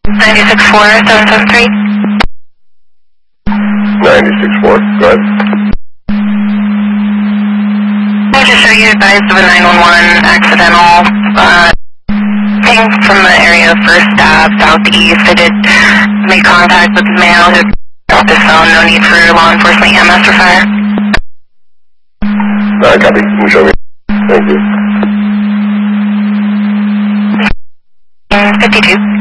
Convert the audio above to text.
964-773. 964, go ahead. I just show you advised of a 911 accidental ping from the area of First Ave Southeast. I did make contact with the male who got this phone. No need for law enforcement EMS or fire. Copy. Can you show me? Thank you. 52.